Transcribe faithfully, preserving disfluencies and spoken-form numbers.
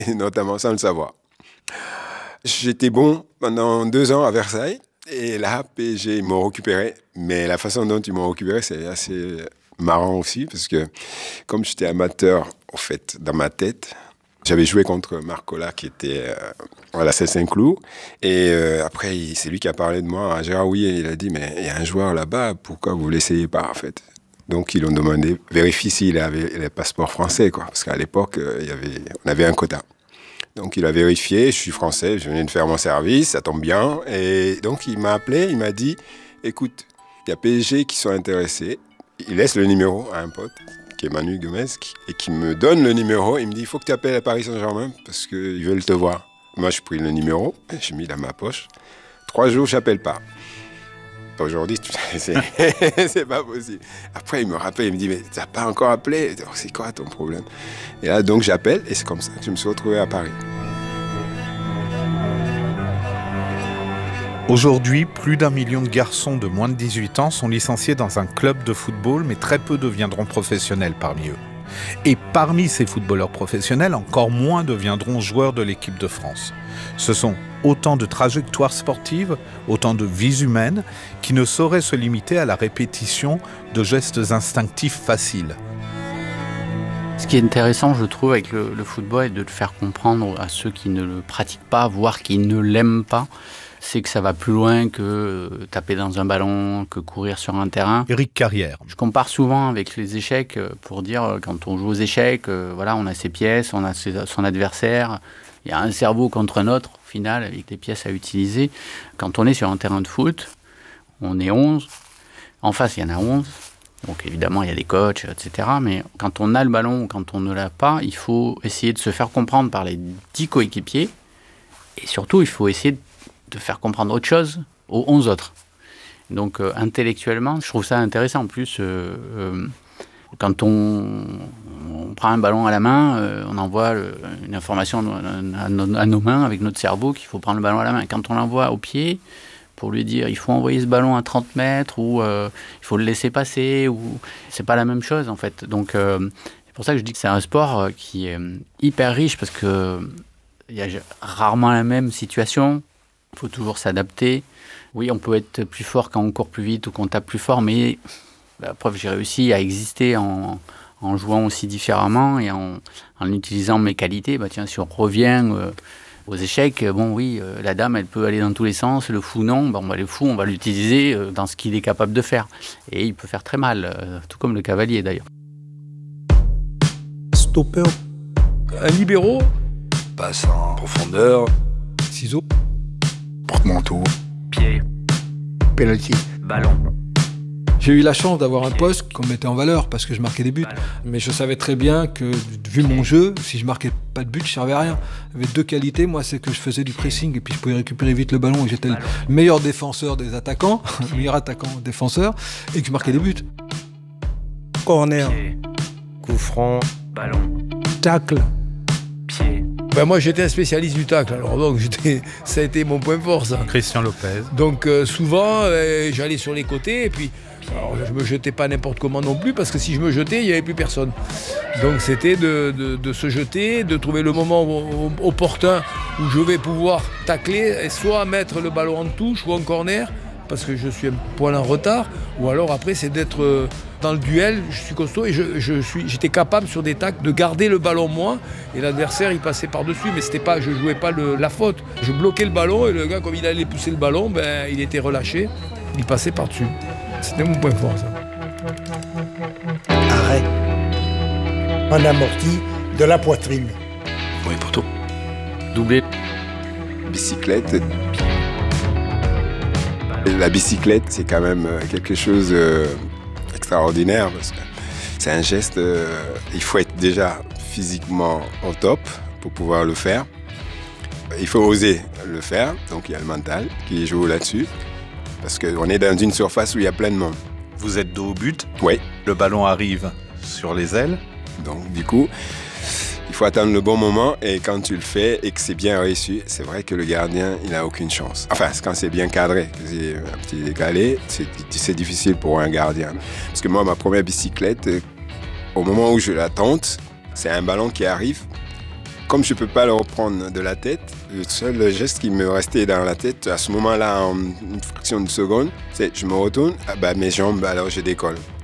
et notamment sans le savoir. J'étais bon pendant deux ans à Versailles, et là, P S G, ils m'ont récupéré. Mais la façon dont ils m'ont récupéré, c'est assez marrant aussi, parce que comme j'étais amateur, en fait, dans ma tête, j'avais joué contre Marc Collat, qui était euh, à la Saint-Cloud. Et euh, après, il, c'est lui qui a parlé de moi à Gérard Houllier. Il a dit, mais il y a un joueur là-bas, pourquoi vous ne l'essayez pas, en fait? Donc, ils l'ont demandé, vérifie s'il avait le passeport français, quoi. Parce qu'à l'époque, euh, il y avait, on avait un quota. Donc, il a vérifié, je suis français, je venais de faire mon service, ça tombe bien. Et donc, il m'a appelé, il m'a dit, écoute, il y a P S G qui sont intéressés. Il laisse le numéro à un pote, qui est Manu Gomez, et qui me donne le numéro. Il me dit, il faut que tu appelles à Paris Saint-Germain parce qu'ils veulent te voir. Moi, j'ai pris le numéro, j'ai mis dans ma poche. Trois jours, je n'appelle pas. Aujourd'hui, c'est, c'est pas possible. Après, il me rappelle, il me dit, mais tu n'as pas encore appelé? C'est quoi ton problème? Et là, donc, j'appelle, et c'est comme ça que je me suis retrouvé à Paris. Aujourd'hui, plus d'un million de garçons de moins de dix-huit ans sont licenciés dans un club de football, mais très peu deviendront professionnels parmi eux. Et parmi ces footballeurs professionnels, encore moins deviendront joueurs de l'équipe de France. Ce sont autant de trajectoires sportives, autant de vies humaines, qui ne sauraient se limiter à la répétition de gestes instinctifs faciles. Ce qui est intéressant, je trouve, avec le, le football, est de le faire comprendre à ceux qui ne le pratiquent pas, voire qui ne l'aiment pas, c'est que ça va plus loin que taper dans un ballon, que courir sur un terrain. Éric Carrière. Je compare souvent avec les échecs pour dire, quand on joue aux échecs, voilà, on a ses pièces, on a ses, son adversaire, il y a un cerveau contre un autre, au final, avec des pièces à utiliser. Quand on est sur un terrain de foot, on est onze, en face, il y en a onze. Donc évidemment, il y a des coachs, et cetera. Mais quand on a le ballon ou quand on ne l'a pas, il faut essayer de se faire comprendre par les dix coéquipiers. Et surtout, il faut essayer de faire comprendre autre chose aux onze autres. Donc euh, intellectuellement, je trouve ça intéressant. En plus, euh, euh, quand on, on prend un ballon à la main, euh, on envoie le, une information à nos, à nos mains avec notre cerveau qu'il faut prendre le ballon à la main. Quand on l'envoie au pied, pour lui dire il faut envoyer ce ballon à trente mètres ou euh, il faut le laisser passer, ou c'est pas la même chose en fait. Donc euh, c'est pour ça que je dis que c'est un sport qui est hyper riche, parce que il y a rarement la même situation. Il faut toujours s'adapter. Oui, on peut être plus fort quand on court plus vite ou qu'on tape plus fort, mais la preuve, j'ai réussi à exister en, en jouant aussi différemment et en, en utilisant mes qualités. Bah tiens, si on revient euh, aux échecs, bon oui, euh, la dame, elle peut aller dans tous les sens, le fou non. Bon, bah, le fou, on va l'utiliser euh, dans ce qu'il est capable de faire. Et il peut faire très mal, euh, tout comme le cavalier d'ailleurs. Stopper. Un libéro. Passe en profondeur. Ciseaux. Porte-manteau. Pied. Penalty. Ballon. J'ai eu la chance d'avoir un poste qu'on mettait en valeur parce que je marquais des buts. Mais je savais très bien que, vu mon jeu, si je marquais pas de but, je servais à rien. J'avais deux qualités. Moi, c'est que je faisais du pressing et puis je pouvais récupérer vite le ballon et j'étais le meilleur défenseur des attaquants, le meilleur attaquant défenseur, et que je marquais des buts. Corner. Pied. Coup franc. Ballon. Tacle. Pied. Ben moi j'étais un spécialiste du tacle, alors donc j'étais, ça a été mon point fort ça. Christian Lopez. Donc euh, souvent euh, j'allais sur les côtés et puis alors, je me jetais pas n'importe comment non plus, parce que si je me jetais il n'y avait plus personne. Donc c'était de, de, de se jeter, de trouver le moment opportun où je vais pouvoir tacler et soit mettre le ballon en touche ou en corner, parce que je suis un poil en retard, ou alors après c'est d'être dans le duel, je suis costaud et je, je suis, j'étais capable sur des tacles de garder le ballon moi, et l'adversaire il passait par-dessus, mais c'était pas, je jouais pas le, la faute. Je bloquais le ballon et le gars, comme il allait pousser le ballon, ben, il était relâché, il passait par-dessus. C'était mon point fort ça. Arrêt. En amorti de la poitrine. Oui, poteau. Doublé. Bicyclette. La bicyclette, c'est quand même quelque chose d'extraordinaire parce que c'est un geste, euh, il faut être déjà physiquement au top pour pouvoir le faire. Il faut oser le faire, donc il y a le mental qui joue là-dessus, parce qu'on est dans une surface où il y a plein de monde. Vous êtes dos au but. Oui. Le ballon arrive sur les ailes. Donc du coup, il faut attendre le bon moment, et quand tu le fais et que c'est bien réussi, c'est vrai que le gardien, il n'a aucune chance. Enfin, quand c'est bien cadré, c'est un petit décalé, c'est, c'est difficile pour un gardien. Parce que moi, ma première bicyclette, au moment où je la tente, c'est un ballon qui arrive comme je ne peux pas le reprendre de la tête, le seul geste qui me restait dans la tête, à ce moment-là, en une fraction de seconde, c'est je me retourne, ah bah, mes jambes, alors je décolle.